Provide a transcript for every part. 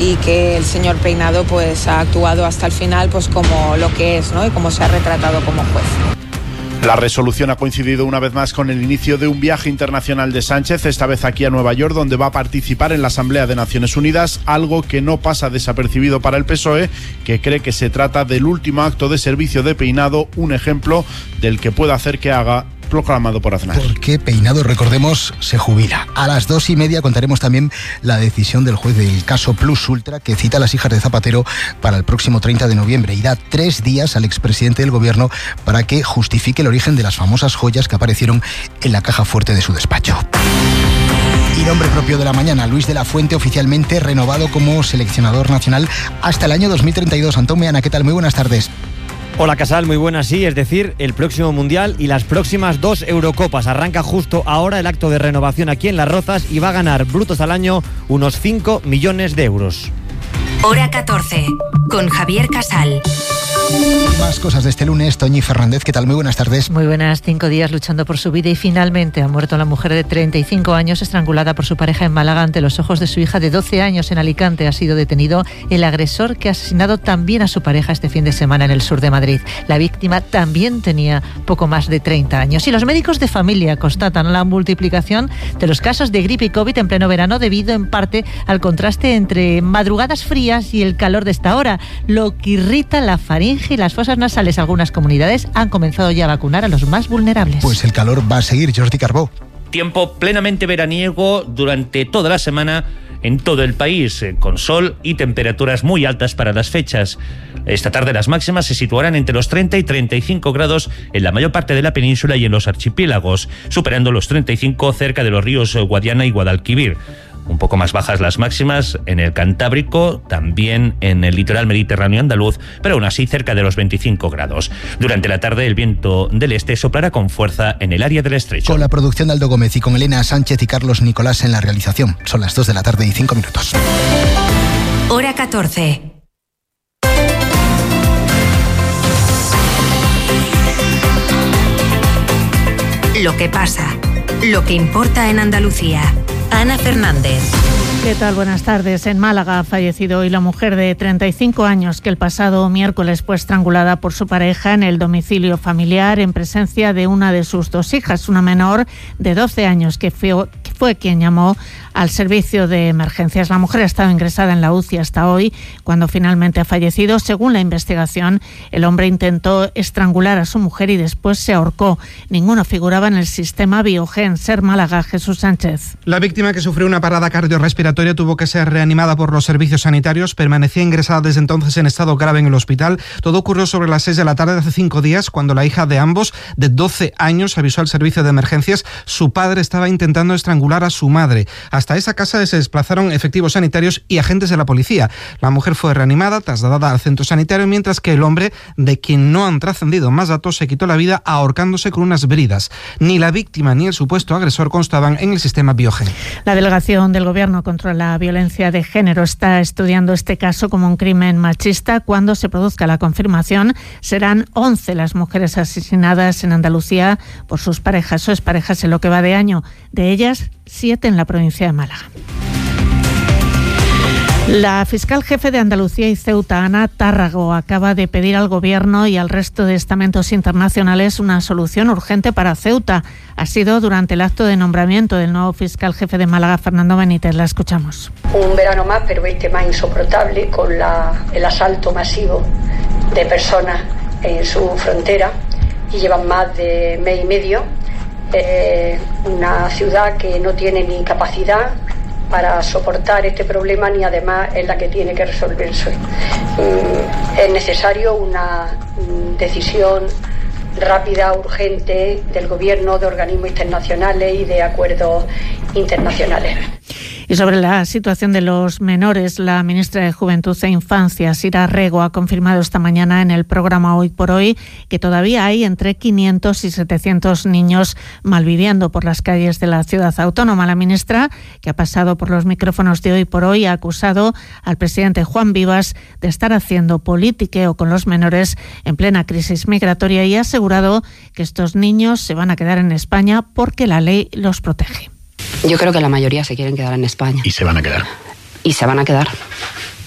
y que el señor Peinado pues ha actuado hasta el final pues como lo que es, ¿no? Y como se ha retratado como juez. La resolución ha coincidido una vez más con el inicio de un viaje internacional de Sánchez, esta vez aquí a Nueva York, donde va a participar en la Asamblea de Naciones Unidas, algo que no pasa desapercibido para el PSOE, que cree que se trata del último acto de servicio de Peinado, un ejemplo del que puede hacer que haga, proclamado por Aznar. Porque Peinado, recordemos, se jubila. A las 2:30 contaremos también la decisión del juez del caso Plus Ultra, que cita a las hijas de Zapatero para el próximo 30 de noviembre y da 3 días al expresidente del gobierno para que justifique el origen de las famosas joyas que aparecieron en la caja fuerte de su despacho. Y nombre propio de la mañana, Luis de la Fuente, oficialmente renovado como seleccionador nacional hasta el año 2032. Antón Meana, ¿qué tal? Muy buenas tardes. Hola Casal, muy buenas, sí, es decir, el próximo Mundial y las próximas 2 Eurocopas. Arranca justo ahora el acto de renovación aquí en Las Rozas y va a ganar brutos al año unos 5 millones de euros. Hora 14, con Javier Casal. Más cosas de este lunes, Toñi Fernández, ¿qué tal? Muy buenas tardes. Muy buenas, 5 días luchando por su vida y finalmente ha muerto la mujer de 35 años estrangulada por su pareja en Málaga ante los ojos de su hija de 12 años en Alicante. Ha sido detenido el agresor que ha asesinado también a su pareja este fin de semana en el sur de Madrid. La víctima también tenía poco más de 30 años. Y los médicos de familia constatan la multiplicación de los casos de gripe y COVID en pleno verano debido en parte al contraste entre madrugadas frías y el calor de esta hora, lo que irrita la faringe y las fosas nasales. Algunas comunidades han comenzado ya a vacunar a los más vulnerables. Pues el calor va a seguir, Jordi Carbó. Tiempo plenamente veraniego durante toda la semana en todo el país, con sol y temperaturas muy altas para las fechas. Esta tarde las máximas se situarán entre los 30 y 35 grados en la mayor parte de la península y en los archipiélagos, superando los 35 cerca de los ríos Guadiana y Guadalquivir. Un poco más bajas las máximas en el Cantábrico, también en el litoral mediterráneo andaluz, pero aún así cerca de los 25 grados. Durante la tarde el viento del este soplará con fuerza en el área del estrecho. Con la producción de Aldo Gómez y con Elena Sánchez y Carlos Nicolás en la realización. Son las 2 de la tarde y 5 minutos. Hora 14. Lo que pasa, lo que importa en Andalucía. Ana Fernández. ¿Qué tal? Buenas tardes. En Málaga ha fallecido hoy la mujer de 35 años que el pasado miércoles fue estrangulada por su pareja en el domicilio familiar en presencia de una de sus 2 hijas, una menor de 12 años que fue quien llamó al servicio de emergencias. La mujer ha estado ingresada en la UCI hasta hoy, cuando finalmente ha fallecido. Según la investigación, el hombre intentó estrangular a su mujer y después se ahorcó. Ninguno figuraba en el sistema Biogen. Ser Málaga, Jesús Sánchez. La víctima, que sufrió una parada cardiorrespiratoria, tuvo que ser reanimada por los servicios sanitarios. Permanecía ingresada desde entonces en estado grave en el hospital. Todo ocurrió sobre las 6 de la tarde de hace 5 días, cuando la hija de ambos, de 12 años, avisó al servicio de emergencias. Su padre estaba intentando estrangular a su madre. Hasta esa casa se desplazaron efectivos sanitarios y agentes de la policía. La mujer fue reanimada, trasladada al centro sanitario, mientras que el hombre, de quien no han trascendido más datos, se quitó la vida ahorcándose con unas bridas. Ni la víctima ni el supuesto agresor constaban en el sistema Biogen. La delegación del Gobierno contra la violencia de género está estudiando este caso como un crimen machista. Cuando se produzca la confirmación, serán 11 las mujeres asesinadas en Andalucía por sus parejas o exparejas en lo que va de año. De ellas, 7 en la provincia de Málaga. La fiscal jefe de Andalucía y Ceuta, Ana Tárrago, acaba de pedir al Gobierno y al resto de estamentos internacionales una solución urgente para Ceuta. Ha sido durante el acto de nombramiento del nuevo fiscal jefe de Málaga, Fernando Benítez. La escuchamos. Un verano más, pero este más insoportable, con el asalto masivo de personas en su frontera, y llevan más de mes y medio. Una ciudad que no tiene ni capacidad para soportar este problema, ni además es la que tiene que resolverse. Es necesario una decisión rápida, urgente, del Gobierno, de organismos internacionales y de acuerdos internacionales. Y sobre la situación de los menores, la ministra de Juventud e Infancia, Sira Rego, ha confirmado esta mañana en el programa Hoy por Hoy que todavía hay entre 500 y 700 niños malviviendo por las calles de la ciudad autónoma. La ministra, que ha pasado por los micrófonos de Hoy por Hoy, ha acusado al presidente Juan Vivas de estar haciendo politiqueo con los menores en plena crisis migratoria y ha asegurado que estos niños se van a quedar en España porque la ley los protege. Yo creo que la mayoría se quieren quedar en España. ¿Y se van a quedar? Y se van a quedar.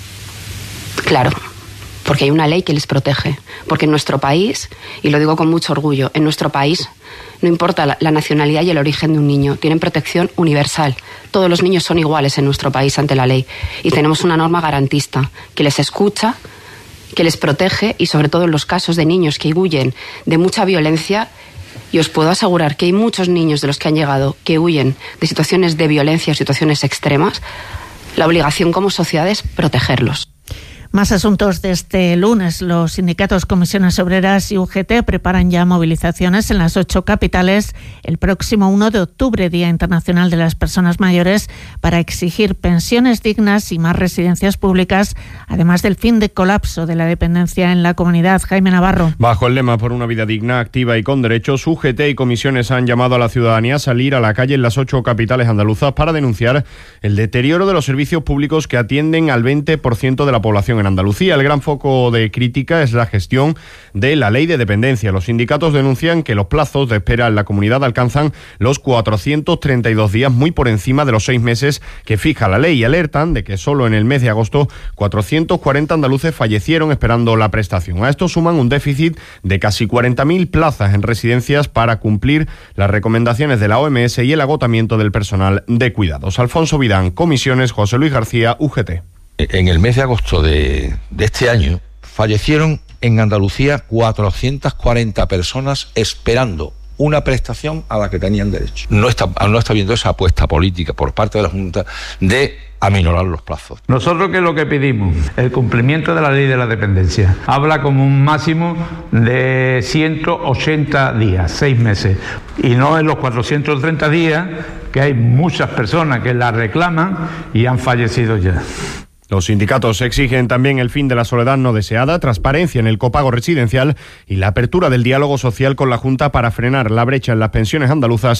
Claro, porque hay una ley que les protege. Porque en nuestro país, y lo digo con mucho orgullo, en nuestro país no importa la nacionalidad y el origen de un niño, tienen protección universal. Todos los niños son iguales en nuestro país ante la ley. Y tenemos una norma garantista que les escucha, que les protege, y sobre todo en los casos de niños que huyen de mucha violencia. Y os puedo asegurar que hay muchos niños de los que han llegado que huyen de situaciones de violencia o situaciones extremas. La obligación como sociedad es protegerlos. Más asuntos de este lunes. Los sindicatos Comisiones Obreras y UGT preparan ya movilizaciones en las 8 capitales el próximo 1 de octubre, Día Internacional de las Personas Mayores, para exigir pensiones dignas y más residencias públicas, además del fin de colapso de la dependencia en la comunidad. Jaime Navarro. Bajo el lema Por una vida digna, activa y con derechos, UGT y comisiones han llamado a la ciudadanía a salir a la calle en las 8 capitales andaluzas para denunciar el deterioro de los servicios públicos que atienden al 20% de la población en Andalucía. El gran foco de crítica es la gestión de la ley de dependencia. Los sindicatos denuncian que los plazos de espera en la comunidad alcanzan los 432 días, muy por encima de los 6 meses que fija la ley, y alertan de que solo en el mes de agosto 440 andaluces fallecieron esperando la prestación. A esto suman un déficit de casi 40.000 plazas en residencias para cumplir las recomendaciones de la OMS y el agotamiento del personal de cuidados. Alfonso Vidán, Comisiones, José Luis García, UGT. En el mes de agosto de este año fallecieron en Andalucía 440 personas esperando una prestación a la que tenían derecho. No está habiendo esa apuesta política por parte de la Junta de aminorar los plazos. Nosotros, ¿qué es lo que pedimos? El cumplimiento de la ley de la dependencia. Habla como un máximo de 180 días, 6 meses, y no en los 430 días, que hay muchas personas que la reclaman y han fallecido ya. Los sindicatos exigen también el fin de la soledad no deseada, transparencia en el copago residencial y la apertura del diálogo social con la Junta para frenar la brecha en las pensiones andaluzas,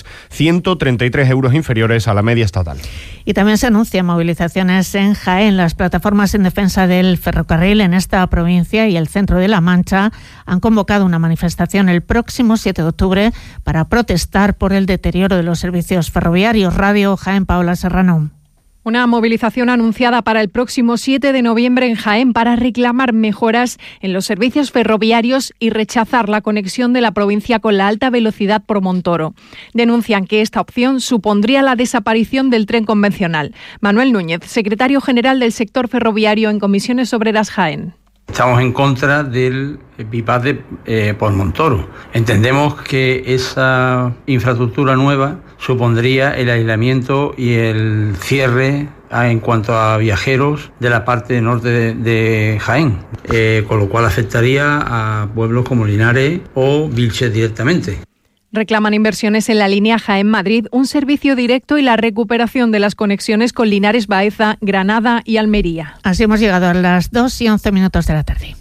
133 euros inferiores a la media estatal. Y también se anuncian movilizaciones en Jaén. Las plataformas en defensa del ferrocarril en esta provincia y el centro de La Mancha han convocado una manifestación el próximo 7 de octubre para protestar por el deterioro de los servicios ferroviarios. Radio Jaén, Paola Serrano. Una movilización anunciada para el próximo 7 de noviembre en Jaén para reclamar mejoras en los servicios ferroviarios y rechazar la conexión de la provincia con la alta velocidad por Montoro. Denuncian que esta opción supondría la desaparición del tren convencional. Manuel Núñez, secretario general del sector ferroviario en Comisiones Obreras Jaén. Estamos en contra del bypass por Montoro. Entendemos que esa infraestructura nueva supondría el aislamiento y el cierre en cuanto a viajeros de la parte norte de Jaén, con lo cual afectaría a pueblos como Linares o Vilches directamente. Reclaman inversiones en la línea Jaén-Madrid, un servicio directo y la recuperación de las conexiones con Linares, Baeza, Granada y Almería. Así hemos llegado a las 2:11 de la tarde.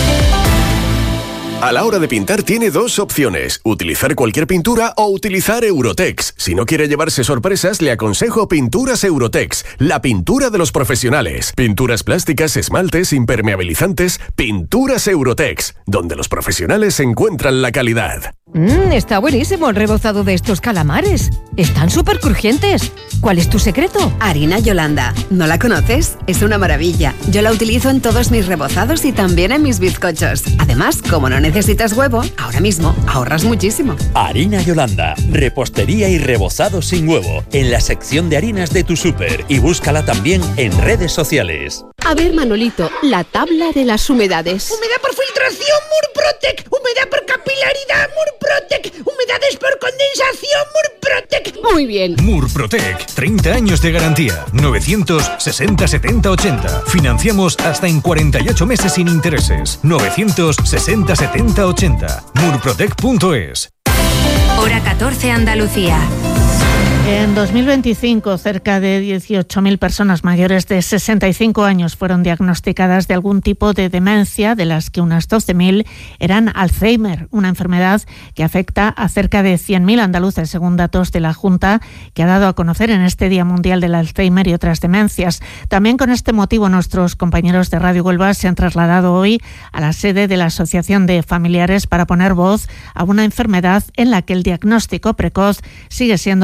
A la hora de pintar tiene dos opciones, utilizar cualquier pintura o utilizar Eurotex. Si no quiere llevarse sorpresas, le aconsejo Pinturas Eurotex, la pintura de los profesionales. Pinturas plásticas, esmaltes, impermeabilizantes, Pinturas Eurotex, donde los profesionales encuentran la calidad. Está buenísimo el rebozado de estos calamares. Están súper crujientes. ¿Cuál es tu secreto? Harina Yolanda. ¿No la conoces? Es una maravilla. Yo la utilizo en todos mis rebozados y también en mis bizcochos. Además, como no necesitas huevo, ahora mismo ahorras muchísimo. Harina Yolanda. Repostería y rebozado sin huevo. En la sección de harinas de tu súper. Y búscala también en redes sociales. A ver, Manolito, la tabla de las humedades. Humedad por filtración, Murprotec. Humedad por capilaridad, Murprotec. Humedades por condensación, Murprotec. Muy bien. Murprotec, 30 años de garantía. 960 70 80. Financiamos hasta en 48 meses sin intereses. 960 70 80. Murprotec.es. Hora 14 Andalucía. En 2025, cerca de 18.000 personas mayores de 65 años fueron diagnosticadas de algún tipo de demencia, de las que unas 12.000 eran Alzheimer, una enfermedad que afecta a cerca de 100.000 andaluces, según datos de la Junta, que ha dado a conocer en este Día Mundial del Alzheimer y otras demencias. También con este motivo, nuestros compañeros de Radio Huelva se han trasladado hoy a la sede de la Asociación de Familiares para poner voz a una enfermedad en la que el diagnóstico precoz sigue siendo uno de los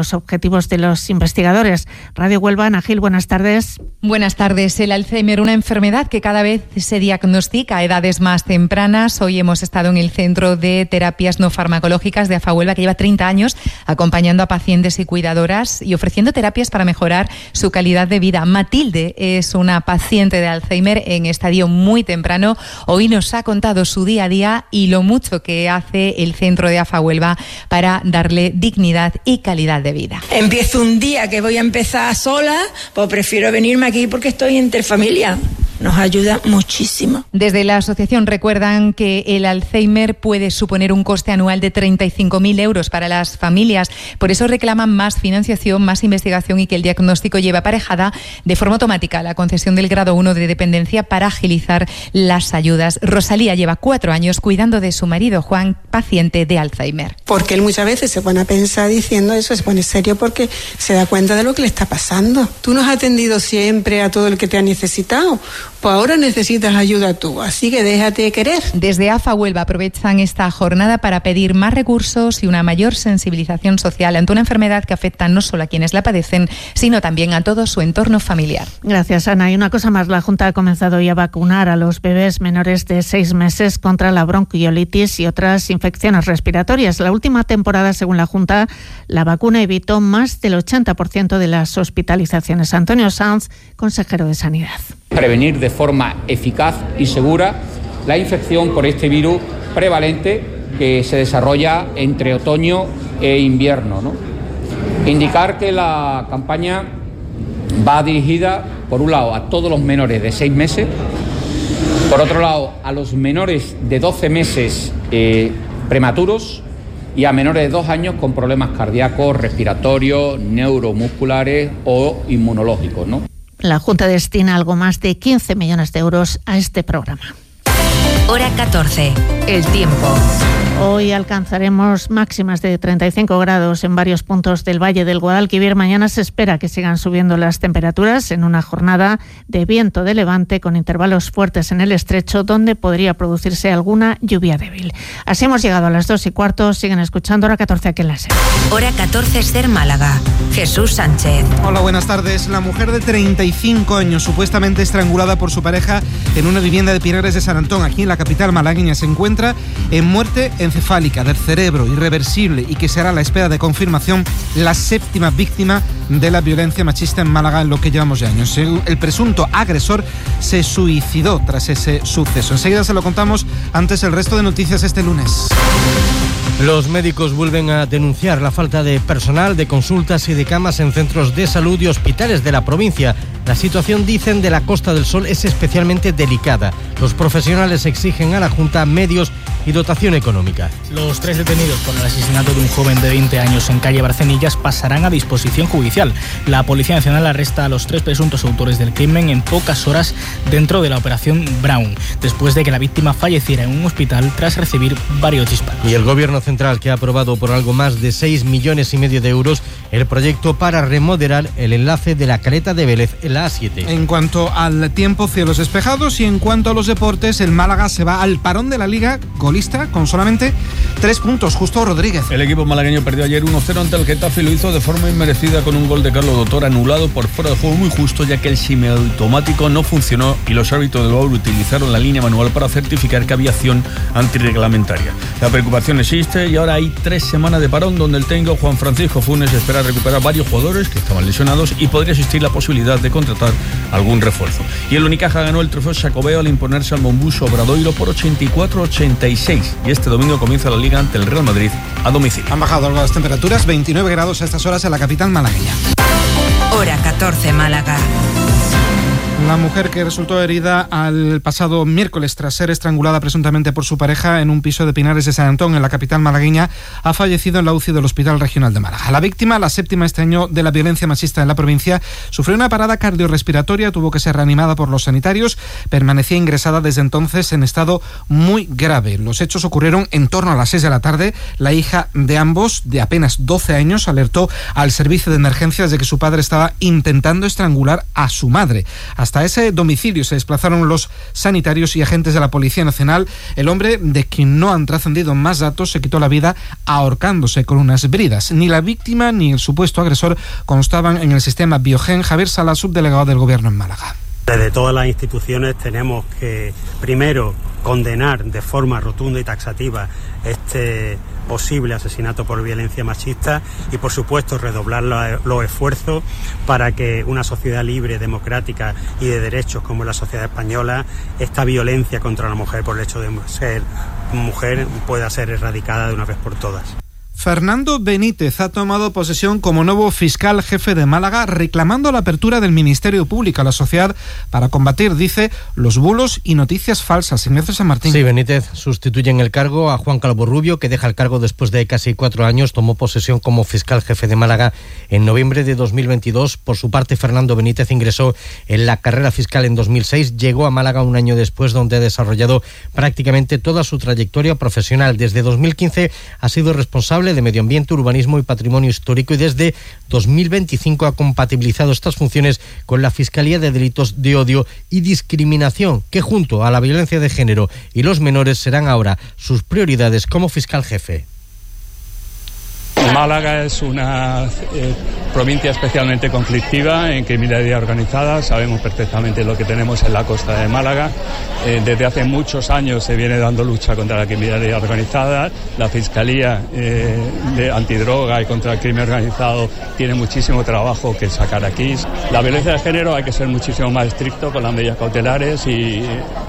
los objetivos de los investigadores. Radio Huelva, Ana Gil, buenas tardes. Buenas tardes. El Alzheimer, una enfermedad que cada vez se diagnostica a edades más tempranas. Hoy hemos estado en el Centro de Terapias No Farmacológicas de AFA Huelva, que lleva 30 años acompañando a pacientes y cuidadoras y ofreciendo terapias para mejorar su calidad de vida. Matilde es una paciente de Alzheimer en estadio muy temprano. Hoy nos ha contado su día a día y lo mucho que hace el Centro de AFA Huelva para darle dignidad y calidad de vida. Empiezo un día que voy a empezar sola, pues prefiero venirme aquí porque estoy entre familia. Nos ayuda muchísimo. Desde la asociación recuerdan que el Alzheimer puede suponer un coste anual de 35.000 euros para las familias. Por eso reclaman más financiación, más investigación y que el diagnóstico lleve aparejada de forma automática la concesión del grado 1 de dependencia para agilizar las ayudas. Rosalía lleva 4 años cuidando de su marido Juan, paciente de Alzheimer. Porque él muchas veces se pone a pensar diciendo eso, se pone serio porque se da cuenta de lo que le está pasando. Tú no has atendido siempre a todo el que te ha necesitado. Pues ahora necesitas ayuda tú, así que déjate querer. Desde AFA Huelva aprovechan esta jornada para pedir más recursos y una mayor sensibilización social ante una enfermedad que afecta no solo a quienes la padecen, sino también a todo su entorno familiar. Gracias, Ana. Y una cosa más, la Junta ha comenzado ya a vacunar a los bebés menores de 6 meses contra la bronquiolitis y otras infecciones respiratorias. La última temporada, según la Junta, la vacuna evitó más del 80% de las hospitalizaciones. Antonio Sanz, consejero de Sanidad. Prevenir de forma eficaz y segura la infección por este virus prevalente que se desarrolla entre otoño e invierno, ¿no? Indicar que la campaña va dirigida, por un lado, a todos los menores de 6 meses, por otro lado, a los menores de 12 meses prematuros y a menores de 2 años con problemas cardíacos, respiratorios, neuromusculares o inmunológicos, ¿no? La Junta destina algo más de 15 millones de euros a este programa. Hora 14. El tiempo. Hoy alcanzaremos máximas de 35 grados en varios puntos del Valle del Guadalquivir. Mañana se espera que sigan subiendo las temperaturas en una jornada de viento de levante con intervalos fuertes en el estrecho, donde podría producirse alguna lluvia débil. Así hemos llegado a las 2:15. Siguen escuchando Hora 14 aquí en la SER. Hora 14, Ser Málaga. Jesús Sánchez. Hola, buenas tardes. La mujer de 35 años, supuestamente estrangulada por su pareja en una vivienda de Pinares de San Antón, aquí en la capital malagueña, se encuentra en muerte encefálica del cerebro, irreversible, y que será, a la espera de confirmación, la 7ª víctima de la violencia machista en Málaga en lo que llevamos de años. El presunto agresor se suicidó tras ese suceso. Enseguida se lo contamos. Antes, el resto de noticias este lunes. Los médicos vuelven a denunciar la falta de personal, de consultas y de camas en centros de salud y hospitales de la provincia. La situación, dicen, de la Costa del Sol es especialmente delicada. Los profesionales exigen a la Junta medios y dotación económica. Los 3 detenidos por el asesinato de un joven de 20 años en calle Barcenillas pasarán a disposición judicial. La Policía Nacional arresta a los 3 presuntos autores del crimen en pocas horas dentro de la operación Brown, después de que la víctima falleciera en un hospital tras recibir varios disparos. Y el Gobierno Central, que ha aprobado por algo más de 6,5 millones de euros el proyecto para remodelar el enlace de la Caleta de Vélez en la A7. En cuanto al tiempo, cielos despejados, y en cuanto a los deportes, el Málaga se va al parón de la Liga, golista con solamente 3 puntos. Justo Rodríguez. El equipo malagueño perdió ayer 1-0 ante el Getafe y lo hizo de forma inmerecida con un gol de Carlos Doctor anulado por fuera de juego muy justo, ya que el semiautomático no funcionó y los árbitros del VAR utilizaron la línea manual para certificar que había acción antirreglamentaria. La preocupación existe y ahora hay 3 semanas de parón, donde el técnico Juan Francisco Funes espera recuperar varios jugadores que estaban lesionados y podría existir la posibilidad de contratar algún refuerzo. Y el Unicaja ganó el trofeo Xacobeo al imponerse al Monbuso Obradoiro por 84-86, y este domingo comienza la Liga ante el Real Madrid a domicilio. Han bajado algo las temperaturas, 29 grados a estas horas en la capital malagueña. Hora 14, Málaga. La mujer que resultó herida al pasado miércoles tras ser estrangulada presuntamente por su pareja en un piso de Pinares de San Antón, en la capital malagueña, ha fallecido en la UCI del Hospital Regional de Málaga. La víctima, la 7ª este año de la violencia machista en la provincia, sufrió una parada cardiorrespiratoria, tuvo que ser reanimada por los sanitarios, permanecía ingresada desde entonces en estado muy grave. Los hechos ocurrieron en torno a las 6 de la tarde. La hija de ambos, de apenas 12 años, alertó al servicio de emergencias de que su padre estaba intentando estrangular a su madre. Hasta ese domicilio se desplazaron los sanitarios y agentes de la Policía Nacional. El hombre, de quien no han trascendido más datos, se quitó la vida ahorcándose con unas bridas. Ni la víctima ni el supuesto agresor constaban en el sistema Biogen. Javier Sala, subdelegado del Gobierno en Málaga. Desde todas las instituciones tenemos que, primero, condenar de forma rotunda y taxativa este posible asesinato por violencia machista y, por supuesto, redoblar los esfuerzos para que una sociedad libre, democrática y de derechos como la sociedad española, esta violencia contra la mujer por el hecho de ser mujer pueda ser erradicada de una vez por todas. Fernando Benítez ha tomado posesión como nuevo fiscal jefe de Málaga, reclamando la apertura del Ministerio Público a la sociedad para combatir, dice, los bulos y noticias falsas. Ignacio San Martín. Sí, Benítez sustituye en el cargo a Juan Calvo Rubio, que deja el cargo después de casi 4 años. Tomó posesión como fiscal jefe de Málaga en noviembre de 2022. Por su parte, Fernando Benítez ingresó en la carrera fiscal en 2006. Llegó a Málaga un año después, donde ha desarrollado prácticamente toda su trayectoria profesional. Desde 2015 ha sido responsable de Medio Ambiente, Urbanismo y Patrimonio Histórico, y desde 2025 ha compatibilizado estas funciones con la Fiscalía de Delitos de Odio y Discriminación, que junto a la violencia de género y los menores serán ahora sus prioridades como fiscal jefe. Málaga es una provincia especialmente conflictiva en criminalidad organizada. Sabemos perfectamente lo que tenemos en la costa de Málaga. Desde hace muchos años se viene dando lucha contra la criminalidad organizada. La Fiscalía de Antidroga y contra el Crimen Organizado tiene muchísimo trabajo que sacar aquí. La violencia de género hay que ser muchísimo más estricto con las medidas cautelares y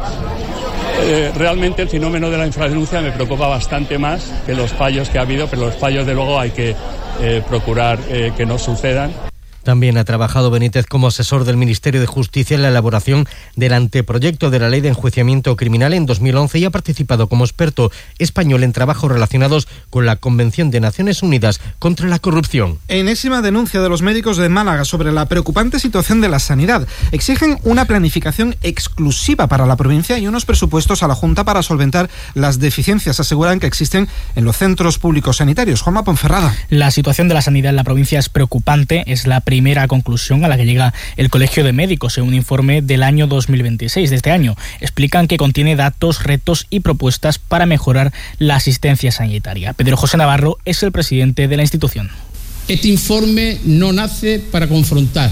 realmente el fenómeno de la infradenuncia me preocupa bastante más que los fallos que ha habido, pero los fallos de luego hay que procurar que no sucedan. También ha trabajado Benítez como asesor del Ministerio de Justicia en la elaboración del anteproyecto de la Ley de Enjuiciamiento Criminal en 2011 y ha participado como experto español en trabajos relacionados con la Convención de Naciones Unidas contra la Corrupción. Enésima denuncia de los médicos de Málaga sobre la preocupante situación de la sanidad. Exigen una planificación exclusiva para la provincia y unos presupuestos a la Junta para solventar las deficiencias. Aseguran que existen en los centros públicos sanitarios. Juanma Ponferrada. La situación de la sanidad en la provincia es preocupante. Es la primera conclusión a la que llega el Colegio de Médicos en un informe del año 2026 de este año. Explican que contiene datos, retos y propuestas para mejorar la asistencia sanitaria. Pedro José Navarro es el presidente de la institución. Este informe no nace para confrontar,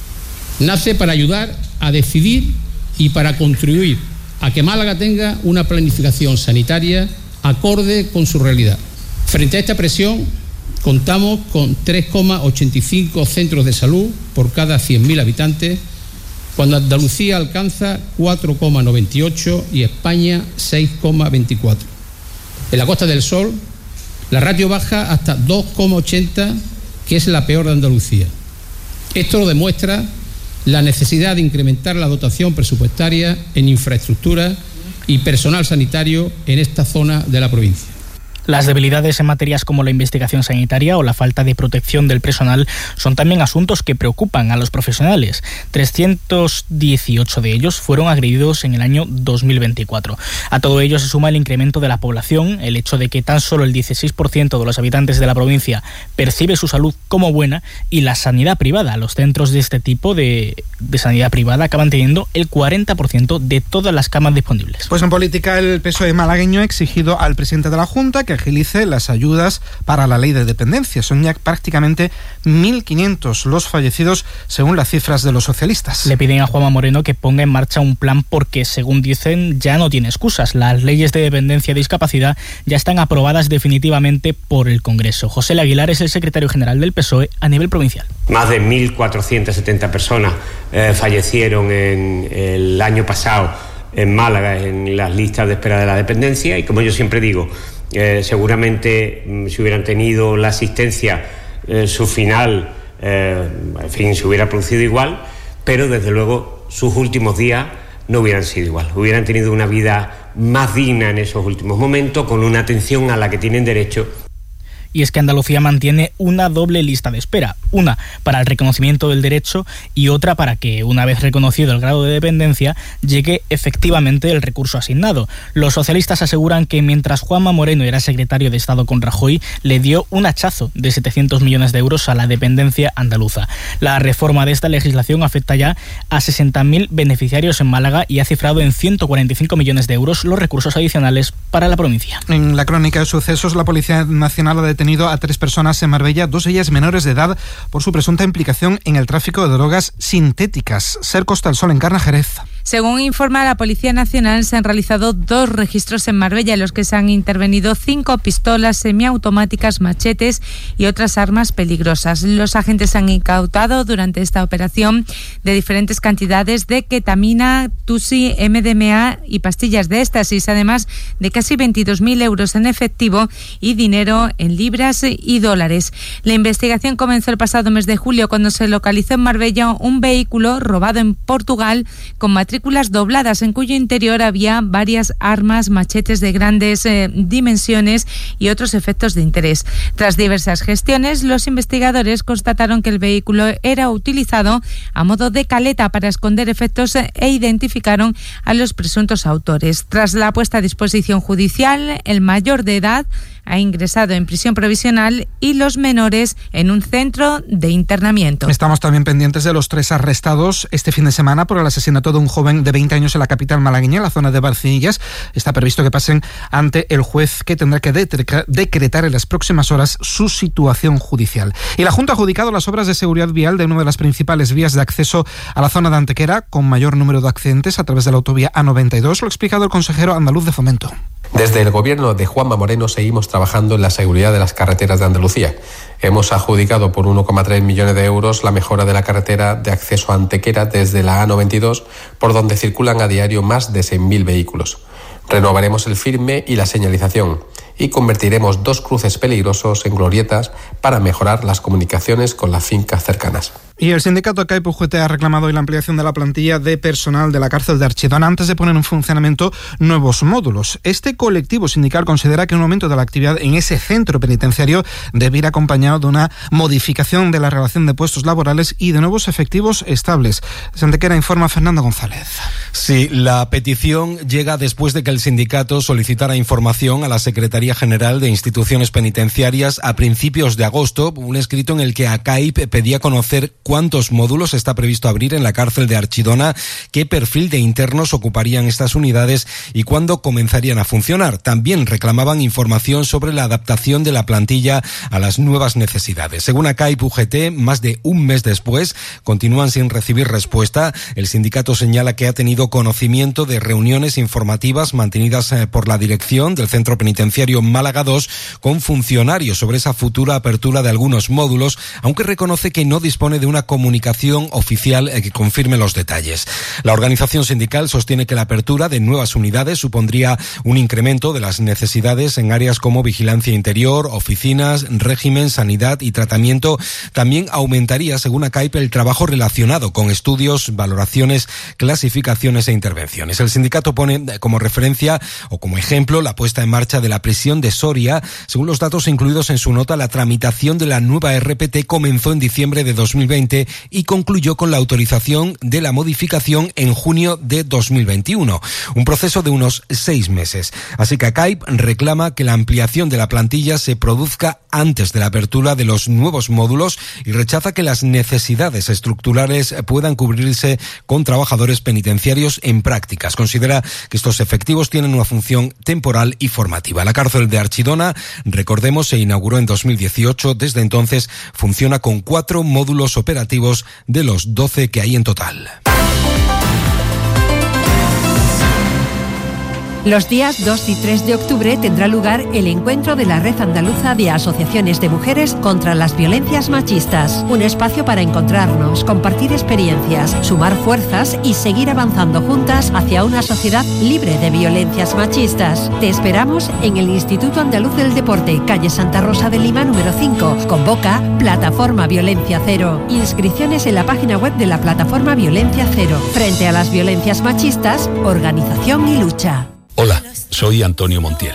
nace para ayudar a decidir y para contribuir a que Málaga tenga una planificación sanitaria acorde con su realidad. Frente a esta presión, contamos con 3,85 centros de salud por cada 100.000 habitantes, cuando Andalucía alcanza 4,98 y España 6,24. En la Costa del Sol, la ratio baja hasta 2,80, que es la peor de Andalucía. Esto lo demuestra la necesidad de incrementar la dotación presupuestaria en infraestructura y personal sanitario en esta zona de la provincia. Las debilidades en materias como la investigación sanitaria o la falta de protección del personal son también asuntos que preocupan a los profesionales. 318 de ellos fueron agredidos en el año 2024. A todo ello se suma el incremento de la población, el hecho de que tan solo el 16% de los habitantes de la provincia percibe su salud como buena y la sanidad privada. Los centros de este tipo de sanidad privada acaban teniendo el 40% de todas las camas disponibles. Pues en política el PSOE malagueño ha exigido al presidente de la Junta que agilice las ayudas para la ley de dependencia. Son ya prácticamente 1.500 los fallecidos según las cifras de los socialistas. Le piden a Juanma Moreno que ponga en marcha un plan porque, según dicen, ya no tiene excusas. Las leyes de dependencia y discapacidad ya están aprobadas definitivamente por el Congreso. José L. Aguilar es el secretario general del PSOE a nivel provincial. Más de 1.470 personas fallecieron en el año pasado en Málaga en las listas de espera de la dependencia y, como yo siempre digo, seguramente si hubieran tenido la asistencia su final se hubiera producido igual, pero desde luego sus últimos días no hubieran sido igual, hubieran tenido una vida más digna en esos últimos momentos, con una atención a la que tienen derecho. y es que Andalucía mantiene una doble lista de espera, una para el reconocimiento del derecho y otra para que, una vez reconocido el grado de dependencia, llegue efectivamente el recurso asignado. Los socialistas aseguran que mientras Juanma Moreno era secretario de Estado con Rajoy, le dio un hachazo de 700 millones de euros a la dependencia andaluza. La reforma de esta legislación afecta ya a 60.000 beneficiarios en Málaga y ha cifrado en 145 millones de euros los recursos adicionales para la provincia. En la crónica de sucesos, la Policía Nacional ha detenido a 3 personas en Marbella, 2 de ellas menores de edad, por su presunta implicación en el tráfico de drogas sintéticas. Ser Costa del Sol, Encarna, Jerez. Según informa la Policía Nacional, se han realizado 2 registros en Marbella en los que se han intervenido 5 pistolas semiautomáticas, machetes y otras armas peligrosas. Los agentes han incautado durante esta operación de diferentes cantidades de ketamina, tusi, MDMA y pastillas de éxtasis, además de casi 22.000 euros en efectivo y dinero en libras y dólares. La investigación comenzó el pasado mes de julio cuando se localizó en Marbella un vehículo robado en Portugal con matrículas dobladas, en cuyo interior había varias armas, machetes de grandes dimensiones y otros efectos de interés. Tras diversas gestiones, los investigadores constataron que el vehículo era utilizado a modo de caleta para esconder efectos e identificaron a los presuntos autores. Tras la puesta a disposición judicial, el mayor de edad ha ingresado en prisión provisional y los menores en un centro de internamiento. Estamos también pendientes de los 3 arrestados este fin de semana por el asesinato de un joven de 20 años en la capital malagueña, en la zona de Barcinillas. Está previsto que pasen ante el juez, que tendrá que decretar en las próximas horas su situación judicial. Y la Junta ha adjudicado las obras de seguridad vial de una de las principales vías de acceso a la zona de Antequera, con mayor número de accidentes a través de la autovía A92. Lo ha explicado el consejero andaluz de Fomento. Desde el gobierno de Juanma Moreno seguimos trabajando en la seguridad de las carreteras de Andalucía. Hemos adjudicado por 1,3 millones de euros la mejora de la carretera de acceso a Antequera desde la A92, por donde circulan a diario más de 6.000 vehículos. Renovaremos el firme y la señalización y convertiremos 2 cruces peligrosos en glorietas para mejorar las comunicaciones con las fincas cercanas. Y el sindicato CAIP-UGT ha reclamado hoy la ampliación de la plantilla de personal de la cárcel de Archidona antes de poner en funcionamiento nuevos módulos. Este colectivo sindical considera que un aumento de la actividad en ese centro penitenciario debe ir acompañado de una modificación de la relación de puestos laborales y de nuevos efectivos estables. Desde Antequera informa Fernando González. Sí, la petición llega después de que el sindicato solicitara información a la Secretaría General de Instituciones Penitenciarias a principios de agosto, un escrito en el que a CAIP pedía conocer cuántos módulos está previsto abrir en la cárcel de Archidona, qué perfil de internos ocuparían estas unidades y cuándo comenzarían a funcionar. También reclamaban información sobre la adaptación de la plantilla a las nuevas necesidades. Según CAIP-UGT, más de un mes después, continúan sin recibir respuesta. El sindicato señala que ha tenido conocimiento de reuniones informativas mantenidas por la dirección del Centro Penitenciario Málaga II con funcionarios sobre esa futura apertura de algunos módulos, aunque reconoce que no dispone de una comunicación oficial que confirme los detalles. La organización sindical sostiene que la apertura de nuevas unidades supondría un incremento de las necesidades en áreas como vigilancia interior, oficinas, régimen, sanidad y tratamiento. También aumentaría, según CAIP, el trabajo relacionado con estudios, valoraciones, clasificaciones e intervenciones. El sindicato pone como referencia o como ejemplo la puesta en marcha de la prisión de Soria. Según los datos incluidos en su nota, la tramitación de la nueva RPT comenzó en diciembre de 2020 y concluyó con la autorización de la modificación en junio de 2021. Un proceso de unos 6 meses. Así que CAIP reclama que la ampliación de la plantilla se produzca antes de la apertura de los nuevos módulos y rechaza que las necesidades estructurales puedan cubrirse con trabajadores penitenciarios en prácticas. Considera que estos efectivos tienen una función temporal y formativa. La cárcel de Archidona, recordemos, se inauguró en 2018. Desde entonces funciona con 4 módulos operativos de los 12 que hay en total. Los días 2 y 3 de octubre tendrá lugar el encuentro de la Red Andaluza de Asociaciones de Mujeres contra las Violencias Machistas. Un espacio para encontrarnos, compartir experiencias, sumar fuerzas y seguir avanzando juntas hacia una sociedad libre de violencias machistas. Te esperamos en el Instituto Andaluz del Deporte, calle Santa Rosa de Lima, número 5. Convoca Plataforma Violencia Cero. Inscripciones en la página web de la Plataforma Violencia Cero. Frente a las violencias machistas, organización y lucha. Hola, soy Antonio Montiel.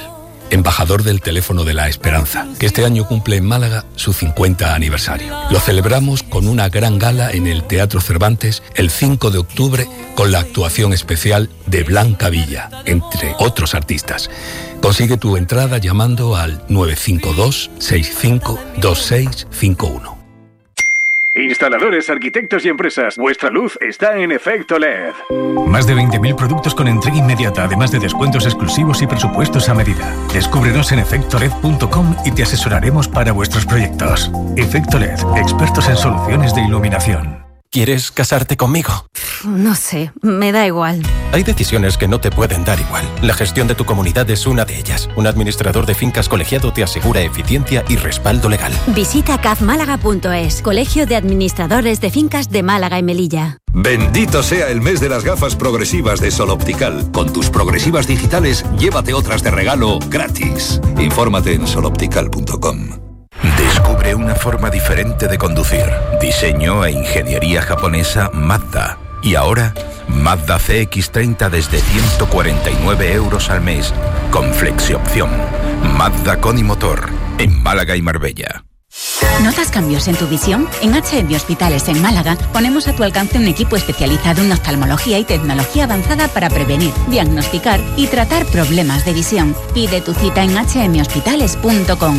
embajador del teléfono de la esperanza, que este año cumple en Málaga su 50 aniversario. Lo celebramos con una gran gala en el Teatro Cervantes el 5 de octubre con la actuación especial de Blanca Villa, entre otros artistas. Consigue tu entrada llamando al 952 65 2651. Instaladores, arquitectos y empresas, vuestra luz está en Efecto LED. Más de 20.000 productos con entrega inmediata, además de descuentos exclusivos y presupuestos a medida. Descúbrenos en efectoled.com y te asesoraremos para vuestros proyectos. Efecto LED, expertos en soluciones de iluminación. ¿Quieres casarte conmigo? No sé, me da igual. Hay decisiones que no te pueden dar igual. La gestión de tu comunidad es una de ellas. Un administrador de fincas colegiado te asegura eficiencia y respaldo legal. Visita cafmálaga.es, Colegio de Administradores de Fincas de Málaga y Melilla. Bendito sea el mes de las gafas progresivas de Sol Optical. Con tus progresivas digitales, llévate otras de regalo gratis. Infórmate en soloptical.com. Descubre una forma diferente de conducir. Diseño e ingeniería japonesa Mazda. Y ahora, Mazda CX-30 desde 149 euros al mes, con flexiopción. Mazda con y motor, en Málaga y Marbella. ¿Notas cambios en tu visión? En HM Hospitales en Málaga ponemos a tu alcance un equipo especializado en oftalmología y tecnología avanzada para prevenir, diagnosticar y tratar problemas de visión. Pide tu cita en hmhospitales.com.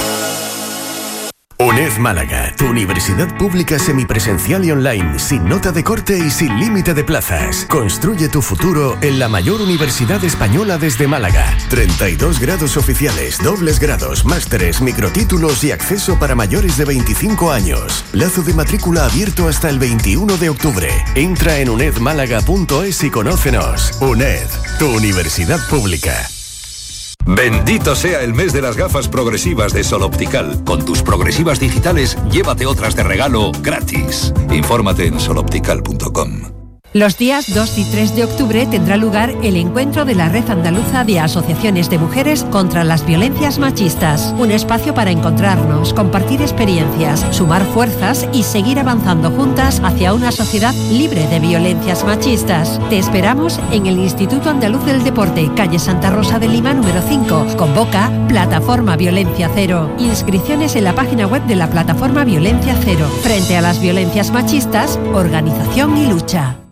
UNED Málaga, tu universidad pública semipresencial y online, sin nota de corte y sin límite de plazas. Construye tu futuro en la mayor universidad española desde Málaga. 32 grados oficiales, dobles grados, másteres, microtítulos y acceso para mayores de 25 años. Plazo de matrícula abierto hasta el 21 de octubre. Entra en unedmálaga.es y conócenos. UNED, tu universidad pública. Bendito sea el mes de las gafas progresivas de Sol Optical. Con tus progresivas digitales, llévate otras de regalo gratis. Infórmate en soloptical.com. Los días 2 y 3 de octubre tendrá lugar el encuentro de la Red Andaluza de Asociaciones de Mujeres contra las Violencias Machistas. Un espacio para encontrarnos, compartir experiencias, sumar fuerzas y seguir avanzando juntas hacia una sociedad libre de violencias machistas. Te esperamos en el Instituto Andaluz del Deporte, calle Santa Rosa de Lima, número 5. Convoca Plataforma Violencia Cero. Inscripciones en la página web de la Plataforma Violencia Cero. Frente a las violencias machistas, organización y lucha.